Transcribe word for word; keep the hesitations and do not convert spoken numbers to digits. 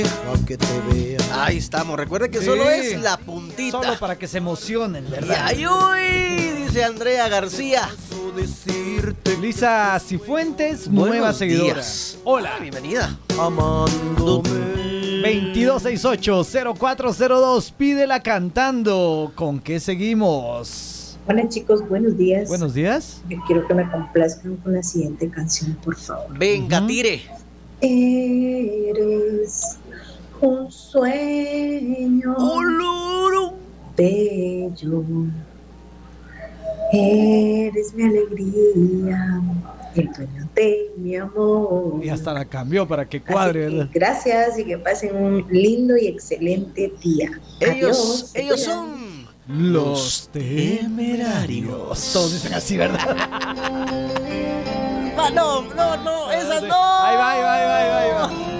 Que te vea. Ahí estamos, recuerde que Sí. solo es la puntita. Solo para que se emocionen, Y ¿verdad? ay, uy, dice Andrea García. Lisa Cifuentes, nueva Buenos seguidora. días. Hola. Bienvenida. Amándome. veintidós sesenta y ocho cero cuatro cero dos, pídela cantando. ¿Con qué seguimos? Hola chicos, buenos días. Buenos días. Yo quiero que me complazcan con la siguiente canción, por favor. Venga, Ujú. tire. Eres un sueño Uluru. bello, eres mi alegría, el dueño de mi amor. Y hasta la cambió para que Así cuadre, que ¿verdad? gracias y que pasen un lindo y excelente día. Ellos, Adiós, se ellos cuidan. son Los temerarios. Todos dicen así, ¿verdad? Ah, no, no, no, esas no. Ahí va, ahí va, ahí va, ahí va.